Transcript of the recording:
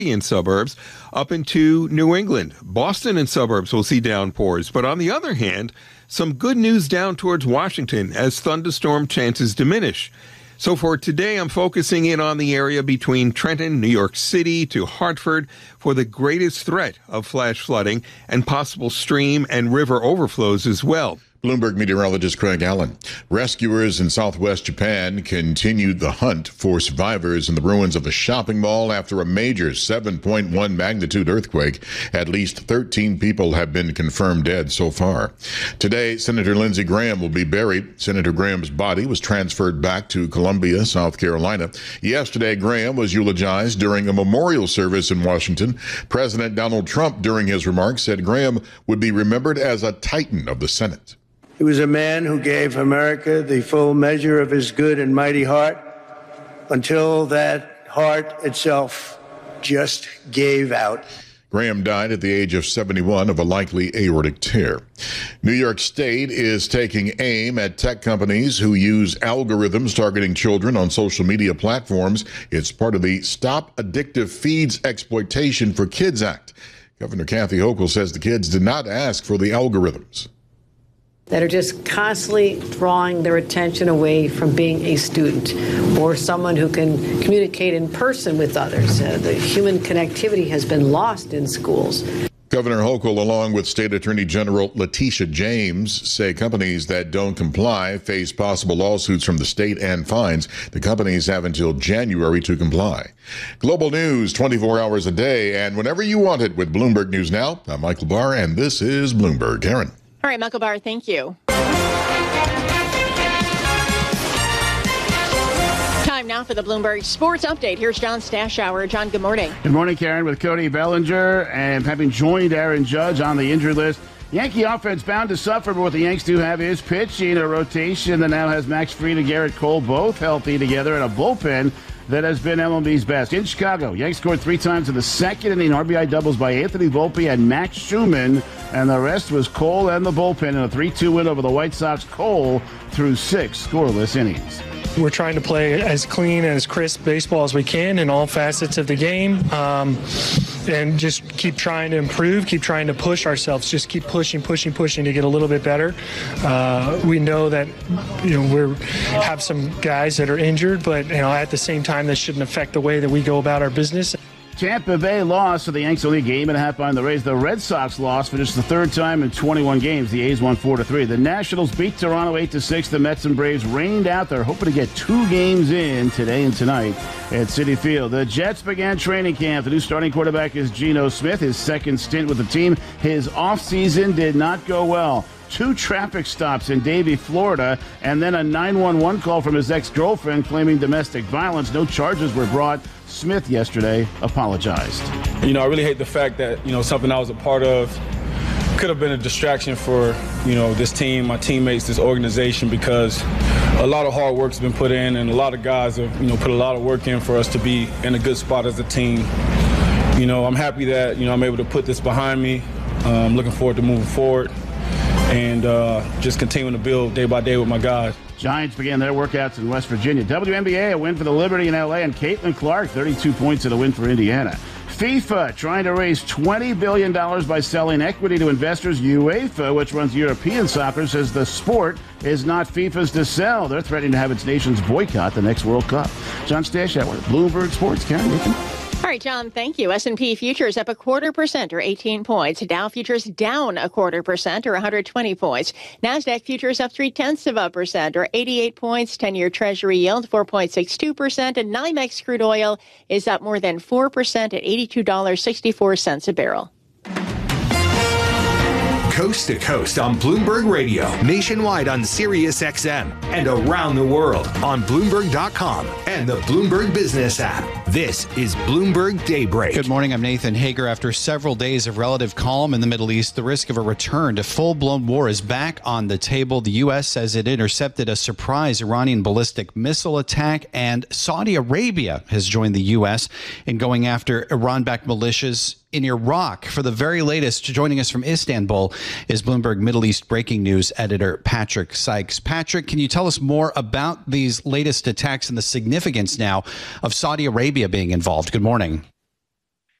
and suburbs up into New England. Boston and suburbs will see downpours. But on the other hand, some good news down towards Washington as thunderstorm chances diminish. So for today, I'm focusing in on the area between Trenton, New York City to Hartford for the greatest threat of flash flooding and possible stream and river overflows as well. Bloomberg meteorologist Craig Allen. Rescuers in southwest Japan continued the hunt for survivors in the ruins of a shopping mall after a major 7.1 magnitude earthquake. At least 13 people have been confirmed dead so far. Today, Senator Lindsey Graham will be buried. Senator Graham's body was transferred back to Columbia, South Carolina. Yesterday, Graham was eulogized during a memorial service in Washington. President Donald Trump, during his remarks, said Graham would be remembered as a titan of the Senate. He was a man who gave America the full measure of his good and mighty heart until that heart itself just gave out. Graham died at the age of 71 of a likely aortic tear. New York State is taking aim at tech companies who use algorithms targeting children on social media platforms. It's part of the Stop Addictive Feeds Exploitation for Kids Act. Governor Kathy Hochul says the kids did not ask for the algorithms. That are just constantly drawing their attention away from being a student or someone who can communicate in person with others. The human connectivity has been lost in schools. Governor Hochul, along with State Attorney General Letitia James, say companies that don't comply face possible lawsuits from the state and fines. The companies have until January to comply. Global news 24 hours a day and whenever you want it with Bloomberg News Now. I'm Michael Barr, and this is Bloomberg. Karen. All right, Michael Barr, thank you. Time now for the Bloomberg Sports Update. Here's John Stashower. John, good morning. Good morning, Karen, with Cody Bellinger and having joined Aaron Judge on the injured list. Yankee offense bound to suffer, but what the Yanks do have is pitching, a rotation that now has Max Fried and Garrett Cole both healthy together, and a bullpen that has been MLB's best. In Chicago, Yanks scored 3 times in the second inning. RBI doubles by Anthony Volpe and Max Schumann, and the rest was Cole and the bullpen in a 3-2 win over the White Sox. Cole threw 6 scoreless innings. We're trying to play as clean and as crisp baseball as we can in all facets of the game, and just keep trying to improve, keep trying to push ourselves, just keep pushing to get a little bit better. We know that we have some guys that are injured, but at the same time, that shouldn't affect the way that we go about our business. Tampa Bay lost, so the Yanks only a game and a half behind the Rays. The Red Sox lost for just the third time in 21 games. The A's won 4-3. The Nationals beat Toronto 8-6. The Mets and Braves rained out. They're hoping to get 2 games in today and tonight at Citi Field. The Jets began training camp. The new starting quarterback is Geno Smith, his second stint with the team. His offseason did not go well. 2 traffic stops in Davie, Florida, and then a 911 call from his ex-girlfriend claiming domestic violence. No charges were brought. Smith yesterday apologized. I really hate the fact that, something I was a part of could have been a distraction for, this team, my teammates, this organization, because a lot of hard work's been put in and a lot of guys have, put a lot of work in for us to be in a good spot as a team. I'm happy that, I'm able to put this behind me. I'm looking forward to moving forward and just continuing to build day by day with my guys. Giants began their workouts in West Virginia. WNBA, a win for the Liberty in L.A., and Caitlin Clark, 32 points in a win for Indiana. FIFA trying to raise $20 billion by selling equity to investors. UEFA, which runs European soccer, says the sport is not FIFA's to sell. They're threatening to have its nations boycott the next World Cup. John Stashower, Bloomberg Sports. Karen Nathan. All right, John, thank you. S&P futures up 0.25% or 18 points. Dow futures down 0.25% or 120 points. NASDAQ futures up 0.3% or 88 points. 10-year Treasury yield 4.62%. And NYMEX crude oil is up more than 4% at $82.64 a barrel. Coast to coast on Bloomberg Radio, nationwide on Sirius XM, and around the world on Bloomberg.com and the Bloomberg Business app. This is Bloomberg Daybreak. Good morning, I'm Nathan Hager. After several days of relative calm in the Middle East, the risk of a return to full-blown war is back on the table. The U.S. says it intercepted a surprise Iranian ballistic missile attack, and Saudi Arabia has joined the U.S. in going after Iran-backed militias in Iraq. For the very latest, joining us from Istanbul is Bloomberg Middle East breaking news editor Patrick Sykes. Patrick, can you tell us more about these latest attacks and the significance now of Saudi Arabia being involved? Good morning.